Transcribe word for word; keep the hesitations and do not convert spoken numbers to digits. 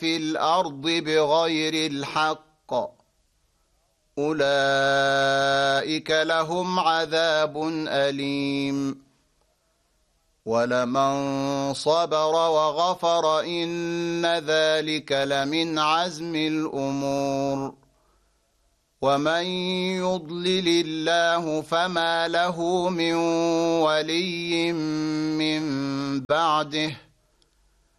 في الأرض بغير الحق أولئك لهم عذاب أليم ولمن صبر وغفر إن ذلك لمن عزم الأمور ومن يضلل الله فما له من ولي من بعده